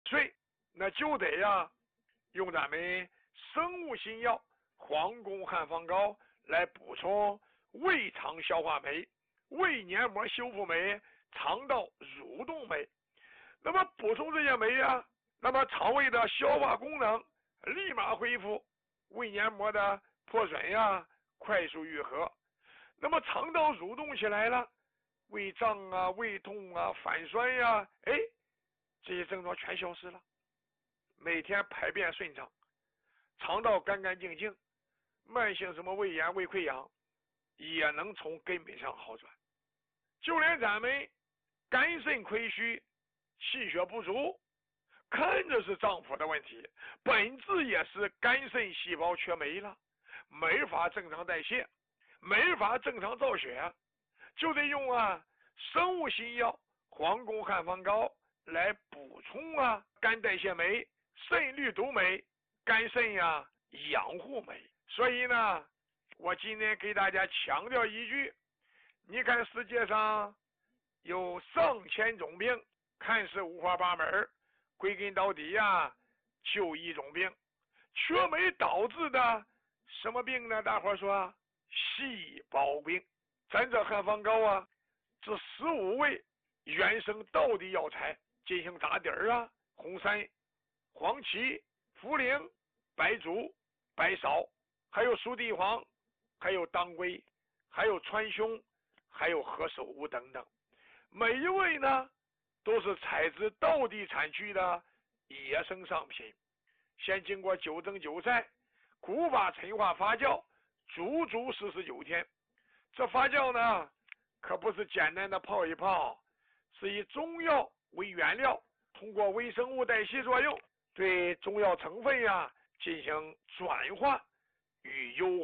所以那就得用咱们生物新药黄宫汉方膏来补充胃肠消化酶、胃黏膜修复酶、肠道蠕动酶。那么补充这些酶那么肠胃的消化功能立马恢复，胃黏膜的破损快速愈合。那么肠道蠕动起来了，胃胀胃痛反酸这些症状全消失了。每天排便顺畅，肠道干干净净，慢性什么胃炎、胃溃疡也能从根本上好转。就连咱们肝肾亏虚、气血不足，看着是脏腑的问题，本质也是肝肾细胞缺酶了，没法正常代谢，没法正常造血，就得用生物新药黄宫汉方膏来补充肝代谢酶、肾绿毒酶、肝肾养护酶。所以呢，我今天给大家强调一句，你看世界上有上千种病，看似五花八门，归根到底就一种病，缺酶导致的什么病呢？大伙说细胞病。咱这汉方膏这15味原生道地药材进行打底红参、黄芪、茯苓、白术、白芍，还有熟地黄，还有当归，还有川芎，还有何首乌等等。每一味呢都是采自道地产区的野生商品，先经过9蒸9晒、古法陈化发酵足足49天。这发酵呢可不是简单的泡一泡，是以中药为原料，通过微生物代谢作用，对中药成分进行转化与优化。